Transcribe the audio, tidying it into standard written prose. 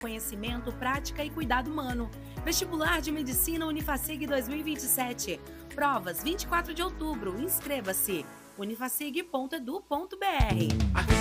Conhecimento, prática e cuidado humano. Vestibular de Medicina Unifacig 2027. Provas 24 de outubro. Inscreva-se. unifacig.edu.br.